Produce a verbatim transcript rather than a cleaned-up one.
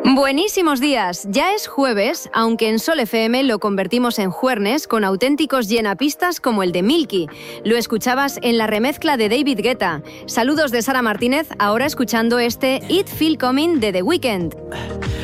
Buenísimos días, ya es jueves, aunque en Sol F M lo convertimos en juernes con auténticos llenapistas como el de Milky. Lo escuchabas en la remezcla de David Guetta. Saludos de Sara Martínez, ahora escuchando este It Feel Coming de The Weeknd.